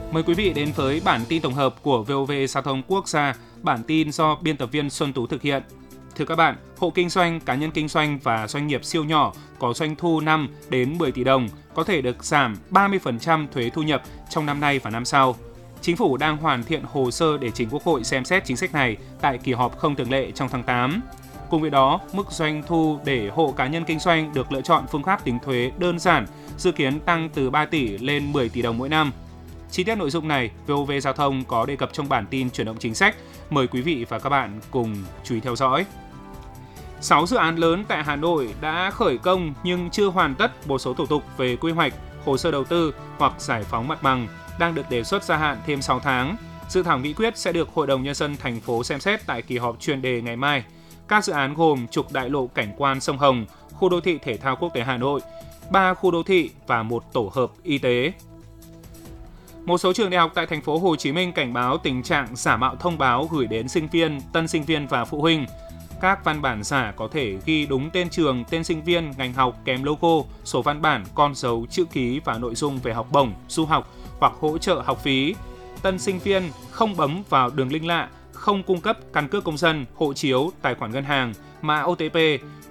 Mời quý vị đến với bản tin tổng hợp của VOV Giao thông Quốc gia, bản tin do biên tập viên Xuân Tú thực hiện. Thưa các bạn, hộ kinh doanh, cá nhân kinh doanh và doanh nghiệp siêu nhỏ có doanh thu 5 đến 10 tỷ đồng có thể được giảm 30% thuế thu nhập trong năm nay và năm sau. Chính phủ đang hoàn thiện hồ sơ để trình Quốc hội xem xét chính sách này tại kỳ họp không thường lệ trong tháng 8. Cùng với đó, mức doanh thu để hộ cá nhân kinh doanh được lựa chọn phương pháp tính thuế đơn giản, dự kiến tăng từ 3 tỷ lên 10 tỷ đồng mỗi năm. Chi tiết nội dung này, VOV Giao thông có đề cập trong bản tin chuyển động chính sách. Mời quý vị và các bạn cùng chú ý theo dõi. 6 dự án lớn tại Hà Nội đã khởi công nhưng chưa hoàn tất một số thủ tục về quy hoạch, hồ sơ đầu tư hoặc giải phóng mặt bằng đang được đề xuất gia hạn thêm 6 tháng. Dự thảo nghị quyết sẽ được Hội đồng Nhân dân thành phố xem xét tại kỳ họp chuyên đề ngày mai. Các dự án gồm trục đại lộ cảnh quan sông Hồng, khu đô thị thể thao quốc tế Hà Nội, 3 khu đô thị và một tổ hợp y tế. Một số trường đại học tại thành phố Hồ Chí Minh cảnh báo tình trạng giả mạo thông báo gửi đến sinh viên, tân sinh viên và phụ huynh. Các văn bản giả có thể ghi đúng tên trường, tên sinh viên, ngành học kèm logo, số văn bản, con dấu, chữ ký và nội dung về học bổng, du học hoặc hỗ trợ học phí. Tân sinh viên không bấm vào đường link lạ, không cung cấp căn cước công dân, hộ chiếu, tài khoản ngân hàng, mã OTP,